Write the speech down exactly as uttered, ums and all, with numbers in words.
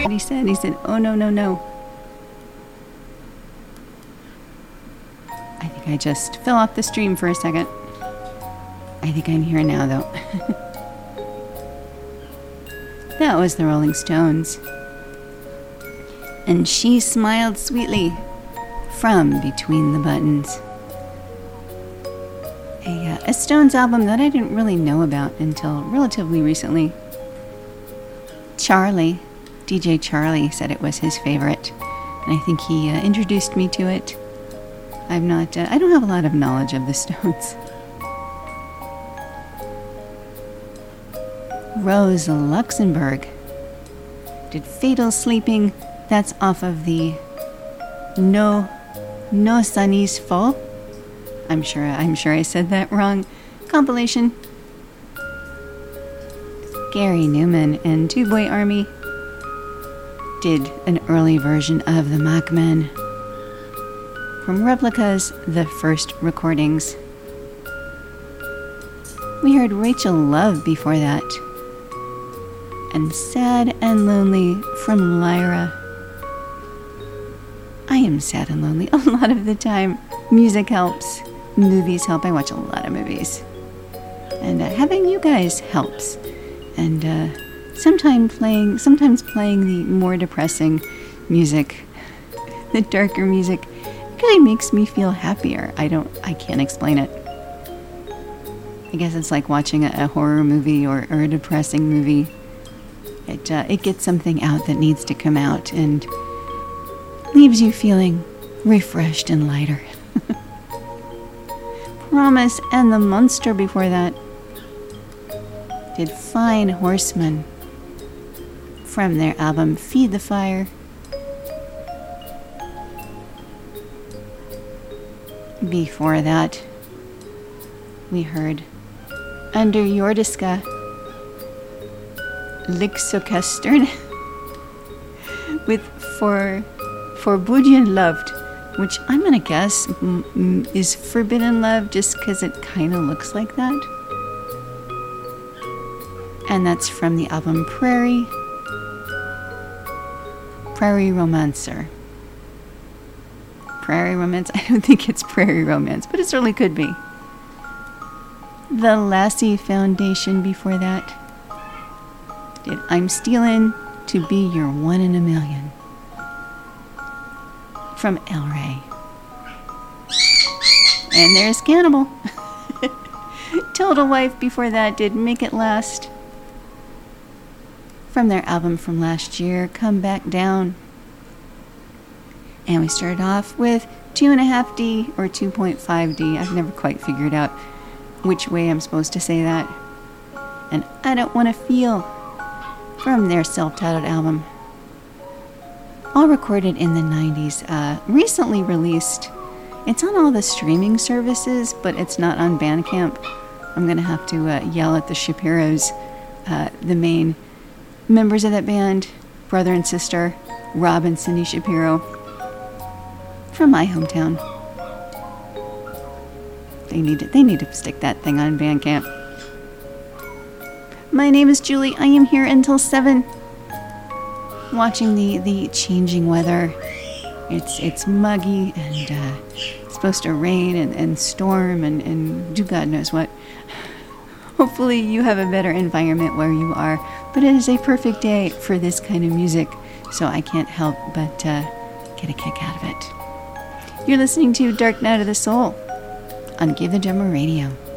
What he said, he said, oh no, no, no. I think I just fell off the stream for a second. I think I'm here now, though. That was the Rolling Stones. And She Smiled Sweetly from Between the Buttons. A, uh, a Stones album that I didn't really know about until relatively recently. Charlie, D J Charlie, said it was his favorite. And I think he uh, introduced me to it. I'm not, uh, I don't have a lot of knowledge of the Stones. Rose Luxemburg did Fatal Sleeping. That's off of the No No Sunny's Fall. I'm sure I'm sure I said that wrong. Compilation. Gary Newman and Two Boy Army did an early version of the Machman from Replicas, the first recordings. We heard Rachel Love before that. And Sad and Lonely from Lyra. I am sad and lonely a lot of the time. Music helps. Movies help. I watch a lot of movies. And uh, having you guys helps. And uh, sometimes playing, sometimes playing the more depressing music, the darker music, really makes me feel happier. I don't, I can't explain it. I guess it's like watching a, a horror movie or, or a depressing movie. It, uh, it gets something out that needs to come out and leaves you feeling refreshed and lighter. Promise and the Monster before that did Fine Horseman from their album Feed the Fire. Before that, we heard Under Jordiska Lyxorkestern with For Forbudden Loved, which I'm gonna guess m- m- is Forbidden Love just because it kind of looks like that. And that's from the album Prairie Prairie Romancer. Prairie Romance? I don't think it's Prairie Romance, but it certainly could be. The Lassie Foundation before that did I'm Stealin' to Be Your One in a Million from El Rey. And there's Cannibal. Total Wife before that did Make It Last from their album from last year, Come Back Down. And we started off with two and a half D or two point five D. I've never quite figured out which way I'm supposed to say that. And I Don't Want to Feel from their self-titled album. All recorded in the nineties. Uh, recently released. It's on all the streaming services, but it's not on Bandcamp. I'm going to have to uh, yell at the Shapiros, uh, the main members of that band, brother and sister, Rob and Cindy Shapiro, from my hometown. They need to, they need to stick that thing on Bandcamp. My name is Julie. I am here until seven, watching the, the changing weather. It's it's muggy and uh, it's supposed to rain and, and storm and, and do God knows what. Hopefully you have a better environment where you are, but it is a perfect day for this kind of music, so I can't help but uh, get a kick out of it. You're listening to Dark Night of the Soul on Give the Drummer Radio.